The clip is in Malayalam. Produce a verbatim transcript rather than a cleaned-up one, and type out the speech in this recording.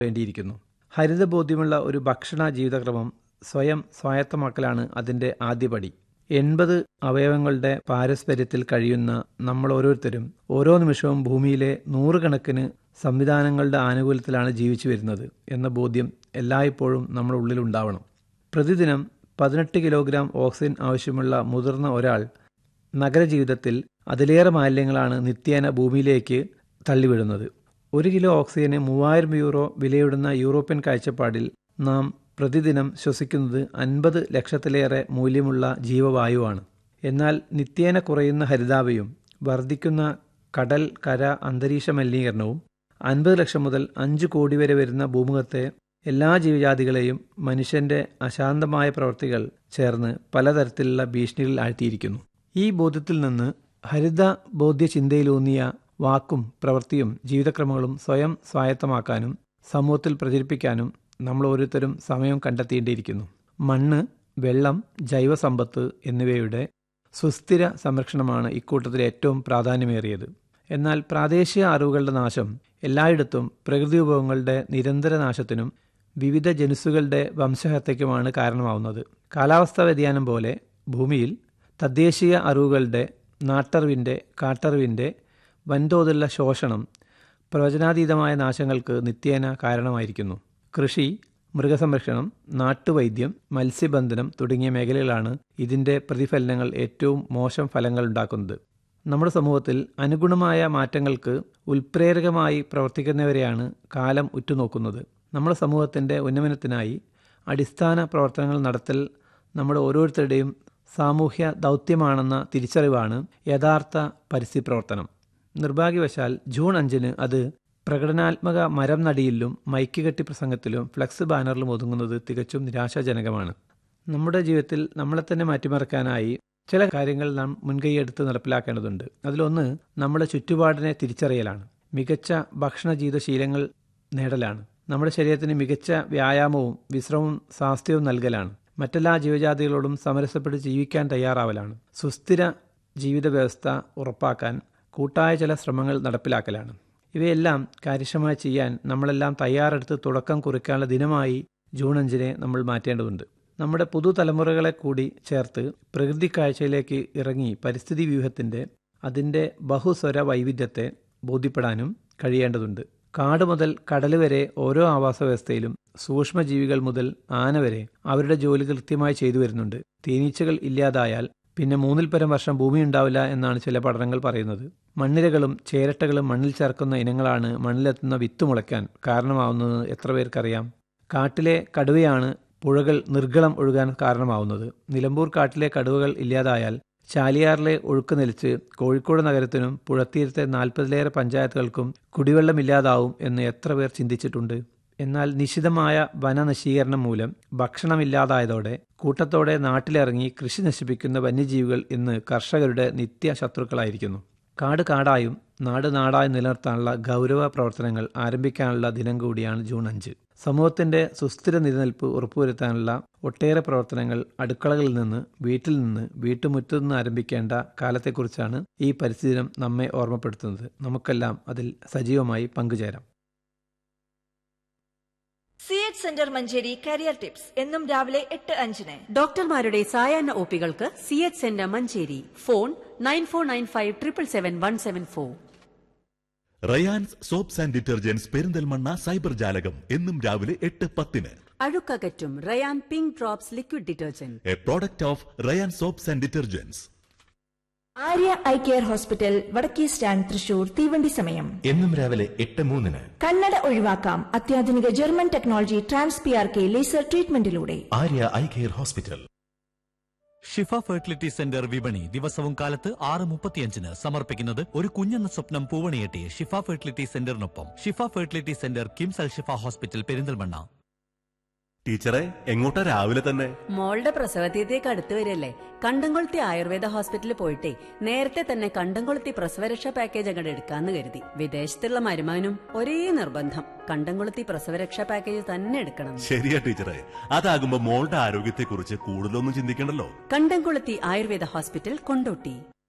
വേണ്ടിയിരിക്കുന്നു. ഹരിതബോധ്യമുള്ള ഒരു ഭക്ഷണ ജീവിതക്രമം സ്വയം സ്വായത്തമാക്കലാണ് അതിൻ്റെ ആദ്യപടി. എൺപത് അവയവങ്ങളുടെ പാരസ്പര്യത്തിൽ കഴിയുന്ന നമ്മൾ ഓരോരുത്തരും ഓരോ നിമിഷവും ഭൂമിയിലെ നൂറുകണക്കിന് സംവിധാനങ്ങളുടെ ആനുകൂല്യത്തിലാണ് ജീവിച്ചു വരുന്നത് എന്ന ബോധ്യം എല്ലായ്പ്പോഴും നമ്മുടെ ഉള്ളിലുണ്ടാവണം. പ്രതിദിനം പതിനെട്ട് കിലോഗ്രാം ഓക്സിജൻ ആവശ്യമുള്ള മുതിർന്ന ഒരാൾ നഗരജീവിതത്തിൽ അതിലേറെ മാലിന്യങ്ങളാണ് നിത്യേന ഭൂമിയിലേക്ക് തള്ളിവിടുന്നത്. ഒരു കിലോ ഓക്സിജന് മൂവായിരം യൂറോ വിലയിടുന്ന യൂറോപ്യൻ കാഴ്ചപ്പാടിൽ നാം പ്രതിദിനം ശ്വസിക്കുന്നത് അൻപത് ലക്ഷത്തിലേറെ മൂല്യമുള്ള ജീവവായുവാണ്. എന്നാൽ നിത്യേന കുറയുന്ന ഹരിതാഭയും വർദ്ധിക്കുന്ന കടൽ കര അന്തരീക്ഷ മലിനീകരണവും അൻപത് ലക്ഷം മുതൽ അഞ്ച് കോടി വരെ വരുന്ന ഭൂമുഖത്തെ എല്ലാ ജീവജാതികളെയും മനുഷ്യന്റെ അശാന്തമായ പ്രവൃത്തികൾ ചേർന്ന് പലതരത്തിലുള്ള ഭീഷണികളിൽ ആഴ്ത്തിയിരിക്കുന്നു. ഈ ബോധ്യത്തിൽ നിന്ന് ഹരിത ബോധ്യ ചിന്തയിലൂന്നിയ വാക്കും പ്രവൃത്തിയും ജീവിതക്രമങ്ങളും സ്വയം സ്വായത്തമാക്കാനും സമൂഹത്തിൽ പ്രചരിപ്പിക്കാനും നമ്മൾ ഓരോരുത്തരും സമയം കണ്ടെത്തേണ്ടിയിരിക്കുന്നു. മണ്ണ്, വെള്ളം, ജൈവസമ്പത്ത് എന്നിവയുടെ സുസ്ഥിര സംരക്ഷണമാണ് ഇക്കൂട്ടത്തിൽ ഏറ്റവും പ്രാധാന്യമേറിയത്. എന്നാൽ പ്രാദേശിക അറിവുകളുടെ നാശം എല്ലായിടത്തും പ്രകൃതി വിഭവങ്ങളുടെ നിരന്തര നാശത്തിനും വിവിധ ജനുസുകളുടെ വംശഹത്യക്കുമാണ് കാരണമാവുന്നത്. കാലാവസ്ഥാ വ്യതിയാനം പോലെ ഭൂമിയിൽ തദ്ദേശീയ അറിവുകളുടെ, നാട്ടറിവിൻ്റെ, കാട്ടറിവിൻ്റെ വൻതോതിലുള്ള ശോഷണം പ്രവചനാതീതമായ നാശങ്ങൾക്ക് നിത്യേന കാരണമായിരിക്കുന്നു. കൃഷി, മൃഗസംരക്ഷണം, നാട്ടുവൈദ്യം, മത്സ്യബന്ധനം തുടങ്ങിയ മേഖലകളാണ് ഇതിൻ്റെ പ്രതിഫലനങ്ങൾ ഏറ്റവും മോശം ഫലങ്ങൾ ഉണ്ടാക്കുന്നത്. നമ്മുടെ സമൂഹത്തിൽ അനുഗുണമായ മാറ്റങ്ങൾക്ക് ഉൽപ്രേരകമായി പ്രവർത്തിക്കുന്നവരെയാണ് കാലം ഉറ്റുനോക്കുന്നത്. നമ്മുടെ സമൂഹത്തിൻ്റെ ഉന്നമനത്തിനായി അടിസ്ഥാന പ്രവർത്തനങ്ങൾ നടത്തൽ നമ്മുടെ ഓരോരുത്തരുടെയും സാമൂഹ്യ ദൗത്യമാണെന്ന തിരിച്ചറിവാണ് യഥാർത്ഥ പരിസ്ഥിതി പ്രവർത്തനം. നിർഭാഗ്യവശാൽ ജൂൺ അഞ്ചിന് അത് പ്രകടനാത്മക മരം നടിയിലും മൈക്ക് കെട്ടി പ്രസംഗത്തിലും ഫ്ലക്സ് ബാനറിലും ഒതുങ്ങുന്നത് തികച്ചും നിരാശാജനകമാണ്. നമ്മുടെ ജീവിതത്തിൽ നമ്മളെ തന്നെ മാറ്റിമറിക്കാനായി ചില കാര്യങ്ങൾ നാം മുൻകൈയെടുത്ത് നടപ്പിലാക്കേണ്ടതുണ്ട്. അതിലൊന്ന് നമ്മുടെ ചുറ്റുപാടിനെ തിരിച്ചറിയലാണ്. മികച്ച ഭക്ഷണ ജീവിതശീലങ്ങൾ നേടലാണ്. നമ്മുടെ ശരീരത്തിന് മികച്ച വ്യായാമവും വിശ്രമവും സ്വാസ്ഥ്യവും നൽകലാണ്. മറ്റെല്ലാ ജീവജാതികളോടും സമരസപ്പെട്ട് ജീവിക്കാൻ തയ്യാറാവലാണ്. സുസ്ഥിര ജീവിത വ്യവസ്ഥ ഉറപ്പാക്കാൻ കൂട്ടായ ചില ശ്രമങ്ങൾ നടപ്പിലാക്കലാണ്. ഇവയെല്ലാം കാര്യക്ഷമമായി ചെയ്യാൻ നമ്മളെല്ലാം തയ്യാറെടുത്ത് തുടക്കം കുറിക്കാനുള്ള ദിനമായി ജൂൺ അഞ്ചിനെ നമ്മൾ മാറ്റേണ്ടതുണ്ട്. നമ്മുടെ പുതുതലമുറകളെ കൂടി ചേർത്ത് പ്രകൃതി കാഴ്ചയിലേക്ക് ഇറങ്ങി പരിസ്ഥിതി വ്യൂഹത്തിൻ്റെ അതിൻ്റെ ബഹുസ്വര വൈവിധ്യത്തെ ബോധ്യപ്പെടാനും കഴിയേണ്ടതുണ്ട്. കാട് മുതൽ കടൽ വരെ ഓരോ ആവാസ വ്യവസ്ഥയിലും സൂക്ഷ്മജീവികൾ മുതൽ ആന വരെ അവരുടെ ജോലി കൃത്യമായി ചെയ്തു വരുന്നുണ്ട്. തേനീച്ചകൾ ഇല്ലാതായാൽ പിന്നെ മൂന്നിൽ പരം വർഷം ഭൂമി ഉണ്ടാവില്ല എന്നാണ് ചില പഠനങ്ങൾ പറയുന്നത്. മണ്ണിരകളും ചേരട്ടകളും മണ്ണിൽ ചേർക്കുന്ന ഇനങ്ങളാണ് മണ്ണിലെത്തുന്ന വിത്ത് മുളയ്ക്കാൻ കാരണമാവുന്നത് എത്ര പേർക്കറിയാം? കാട്ടിലെ കടുവയാണ് പുഴകൾ നിർഗളം ഒഴുകാൻ കാരണമാവുന്നത്. നിലമ്പൂർ കാട്ടിലെ കടുവകൾ ഇല്ലാതായാൽ ചാലിയാറിലെ ഒഴുക്ക് നിലച്ച് കോഴിക്കോട് നഗരത്തിനും പുഴത്തീരത്തെ നാൽപ്പതിലേറെ പഞ്ചായത്തുകൾക്കും കുടിവെള്ളമില്ലാതാവും എന്ന് എത്ര പേർ ചിന്തിച്ചിട്ടുണ്ട്? എന്നാൽ നിശിതമായ വനനശീകരണം മൂലം ഭക്ഷണമില്ലാതായതോടെ കൂട്ടത്തോടെ നാട്ടിലിറങ്ങി കൃഷി നശിപ്പിക്കുന്ന വന്യജീവികൾ ഇന്ന് കർഷകരുടെ നിത്യ ശത്രുക്കളായിരിക്കുന്നു. കാട് കാടായും നാട് നാടായും നിലനിർത്താനുള്ള ഗൗരവ പ്രവർത്തനങ്ങൾ ആരംഭിക്കാനുള്ള ദിനം കൂടിയാണ് ജൂൺ അഞ്ച്. സമൂഹത്തിന്റെ സുസ്ഥിര നിലനിൽപ്പ് ഉറപ്പുവരുത്താനുള്ള ഒട്ടേറെ പ്രവർത്തനങ്ങൾ അടുക്കളകളിൽ നിന്ന്, വീട്ടിൽ നിന്ന്, വീട്ടുമുറ്റത്തു നിന്ന് ആരംഭിക്കേണ്ട കാലത്തെക്കുറിച്ചാണ് ഈ പരിസ്ഥിതി ദിനം നമ്മെ ഓർമ്മപ്പെടുത്തുന്നത്. നമുക്കെല്ലാം അതിൽ സജീവമായി പങ്കുചേരാം. C H centre Manjeri career tips എന്നും രാവിലെ എട്ട് അഞ്ചിന്. ഡോക്ടർമാരുടെ സായാഹ്ന ഒപികൾക്ക് C H centre Manjeri. Phone nine four nine five triple seven one seven four. Rayan's soaps and detergents Perinthalmanna cyber ജാലകം എന്നും രാവിലെ എട്ട് പത്തിന്. അഴുക്കകറ്റും Ryan pink drops liquid detergent, A product of Ryan soaps and detergents. Arya eye care hospital, വടക്കേ സ്റ്റാൻഡ്, തൃശൂർ. തീവണ്ടി സമയം എന്നും രാവിലെ എട്ട് മൂന്നിന്. കണ്ണട ഒഴിവാക്കാം അത്യാധുനിക German technology trans P R K laser ട്രീറ്റ്മെന്റിലൂടെ. Arya eye care hospital. ഷിഫ ഫെർട്ടിലിറ്റി സെന്റർ വിപണി ദിവസവും കാലത്ത് ആറ് മുപ്പത്തിയഞ്ചിന് സമർപ്പിക്കുന്നത് ഒരു കുഞ്ഞെന്ന സ്വപ്നം പൂവണിയെട്ടി ഷിഫ ഫെർട്ടിലിറ്റി സെന്ററിനൊപ്പം. ഷിഫ ഫെർട്ടിലിറ്റി സെന്റർ കിംസ് അൽ ഷിഫ ഹോസ്പിറ്റൽ പെരിന്തൽമണ്ണ. ടീച്ചറെ, എങ്ങോട്ടാ രാവിലെ തന്നെ? മോളുടെ പ്രസവതീയതേക്ക് അടുത്ത് വരില്ലേ, കണ്ടംകൊളുത്തി ആയുർവേദ ഹോസ്പിറ്റലിൽ പോയിട്ടേ നേരത്തെ തന്നെ കണ്ടംകൊളുത്തി പ്രസവരക്ഷാ പാക്കേജ് അങ്ങോട്ട് എടുക്കാന്ന് കരുതി. വിദേശത്തുള്ള മരുമാനും ഒരേ നിർബന്ധം, കണ്ടംകൊളുത്തി പ്രസവരക്ഷാ പാക്കേജ് തന്നെ എടുക്കണം. ശരിയാ ടീച്ചറെ, അതാകുമ്പോ മോളുടെ ആരോഗ്യത്തെ കുറിച്ച് കൂടുതലൊന്നും ചിന്തിക്കണ്ടല്ലോ. കണ്ടംകൊളുത്തി ആയുർവേദ ഹോസ്പിറ്റൽ, കൊണ്ടോട്ടി.